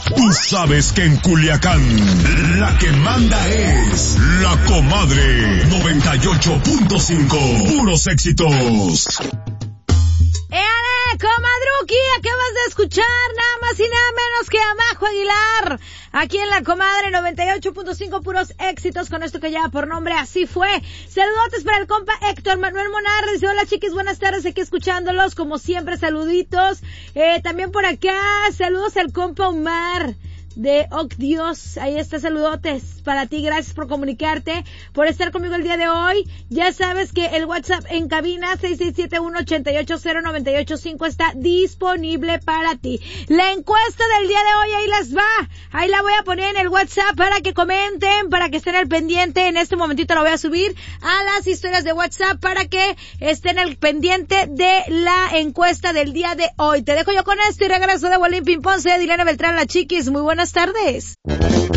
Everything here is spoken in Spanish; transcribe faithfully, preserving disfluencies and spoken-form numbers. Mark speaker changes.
Speaker 1: Tú sabes que en Culiacán la que manda es La Comadre noventa y ocho punto cinco. Puros éxitos.
Speaker 2: ¡Éale, comadruki! Acabas de escuchar nada más y nada menos que a Majo Aguilar. Aquí en La Comadre noventa y ocho punto cinco, puros éxitos con esto que lleva por nombre Así Fue. Saludotes para el compa Héctor Manuel Monar. Dice, hola chiquis, buenas tardes, aquí escuchándolos. Como siempre, saluditos. Eh, también por acá, saludos al compa Omar de Oc Dios. Ahí está, saludotes para ti, gracias por comunicarte, por estar conmigo el día de hoy. Ya sabes que el WhatsApp en cabina seis seis siete uno, ocho ocho cero, nueve ocho cinco está disponible para ti. La encuesta del día de hoy, ahí las va, ahí la voy a poner en el WhatsApp para que comenten, para que estén al pendiente. En este momentito la voy a subir a las historias de WhatsApp para que estén al pendiente de la encuesta del día de hoy. Te dejo yo con esto y regreso de Bolín Ping Pong. Soy Adilena Beltrán, la chiquis. Muy buenas tardes.